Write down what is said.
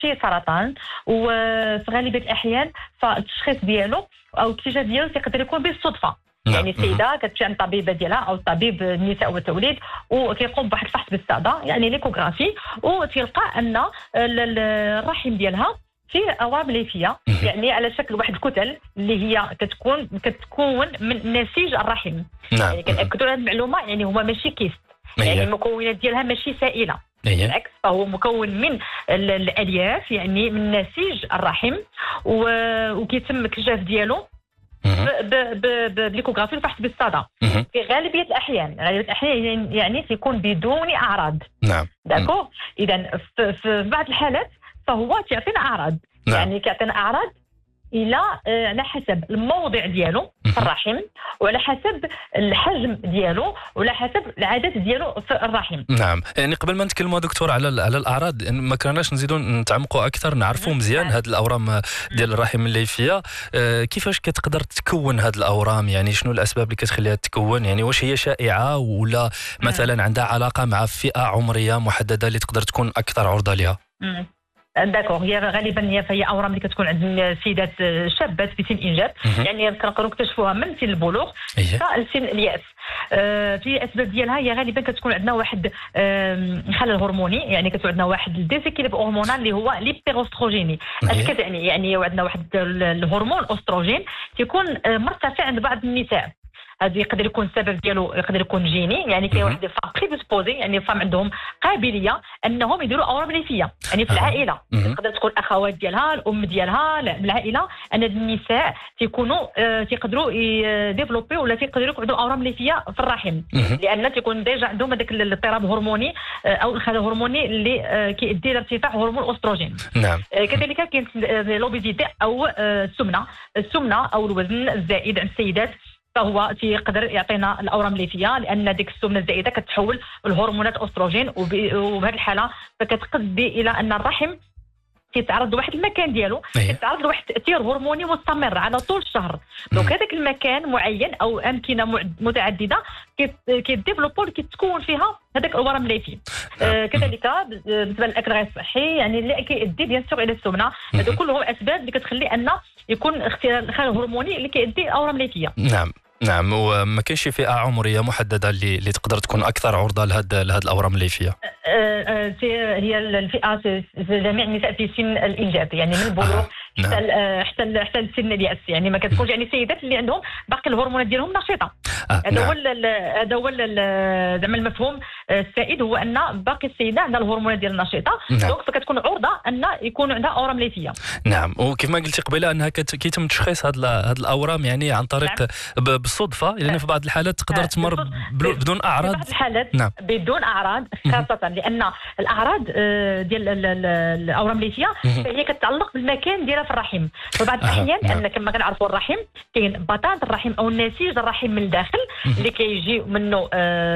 شي سرطان، وفي غالبيه الاحيان فالتشخيص ديالو او الاكتشاف ديالو تقدر يكون بالصدفه. يعني السيده كتمشي عند الطبيبه ديالها او طبيب النساء والتوليد وكيقوم بواحد الفحص بالصدى يعني ليكوغرافي، وتلقى ان الرحم ديالها فيه اورام ليفيه، يعني على شكل واحد الكتل اللي هي كتكون من نسيج الرحم. يعني كنأكدوا على هذه المعلومه، يعني هما ماشي كيست، يعني المكونات ديالها ماشي سائله، بالعكس فهو مكون من الالياف، يعني من نسيج الرحم، وكيتم الاكتشاف ديالو بالليكوغرافي والفحص بالصدى. في غالبيه الاحيان يعني سيكون بدون اعراض. نعم. داكو. اذا في بعض الحالات فهو تعطينا اعراض. نعم. يعني كيعطينا اعراض الى على حسب الموضع ديالو في الرحم، وعلى حسب الحجم ديالو، وعلى حسب العدد ديالو في الرحم. نعم. يعني قبل ما نتكلموا دكتور على الاعراض، ما كرهناش نزيدوا نتعمقوا اكثر، نعرفوا مزيان هذه الاورام ديال الرحم الليفيه. كيفاش كتقدر تكون هذه الاورام؟ يعني شنو الاسباب اللي كتخليها تكون؟ يعني واش هي شائعه ولا مثلا عندها علاقه مع فئه عمريه محدده اللي تقدر تكون اكثر عرضه لها؟ داكوغ. هي غالبا هي اورام اللي كتكون عند السيدات شابات في سن الانجاب، يعني كنقدروا نكتشفوها من سن البلوغ حتى لسن الياس. في الاسباب ديالها هي غالبا كتكون عندنا واحد خلل هرموني، يعني كتكون عندنا واحد الديسيكيليب هرمونال اللي هو ليبتيروستروجيني. اش كتعني؟ يعني عندنا واحد الهرمون اوستروجين تيكون مرتفع عند بعض النساء. هذا يقدر يكون السبب ديالو يقدر يكون جيني، يعني كاين واحد فام بريديسبوزي، يعني فام عندهم قابليه انهم يديروا اورام ليفيه، يعني في العائله تقدر تكون الاخوات ديالها، الام ديالها، العائله، ان النساء تيقدروا يديفلوبي ولا تيقدروا يكون عندهم اورام ليفيه في الرحم، لان تيكون ديجا عندهم هذاك الاضطراب الهرموني او الخلل الهرموني اللي كيؤدي لارتفاع هرمون الاستروجين. نعم. كذلك كاين لوبيزيتي او السمنه او الوزن الزائد عند السيدات، فهو تيقدر يعطينا الاورام الليفيه، لان ديك السمنه الزائده كتحول الهرمونات اوستروجين، وبهذه الحاله فكتؤدي الى ان الرحم تيتعرض لواحد المكان ديالو كيتعرض لواحد التاثير هرموني مستمر على طول الشهر. دونك هذاك المكان معين او امكنه متعدده كيديفلوبوا كتكون فيها هذاك الاورام الليفي. كذلك بالنسبه للاكل غير صحي، يعني اللي كيؤدي بيان سور الى السمنه، هذو كلهم اسباب اللي كتخلي ان يكون اختلال الخلل الهرموني اللي كيؤدي الاورام الليفيه. نعم. نعم. وما كاينش فئه عمريه محدده اللي تقدر تكون اكثر عرضه لهذه الاورام الليفيه؟ هي الفئه جميع النساء في سن الانجاب، يعني من البلوغ حتى لسن الياس، يعني ما كتكونش يعني السيدات اللي عندهم باقي الهرمونات ديالهم نشيطه. هذا هو زعما المفهوم السائد، هو ان باقي السيده عندها الهرمونات ديال النشيطه، دونك فكتكون عرضه ان يكون عندها اورام ليفيه. نعم. وكيف ما قلتي قبيله انها كيتم تشخيص هذه الاورام يعني عن طريق بالصدفه، لان في بعض الحالات تقدر تمر بدون اعراض. في بعض الحالات بدون اعراض، خاصه لان الاعراض ديال الاورام الليفيه فهي كتتعلق بالمكان ديالها في الرحم. في بعض الاحيان ان كما كنعرفوا الرحم كاين بطانه الرحم او نسيج الرحم من الداخل اللي كيجي منه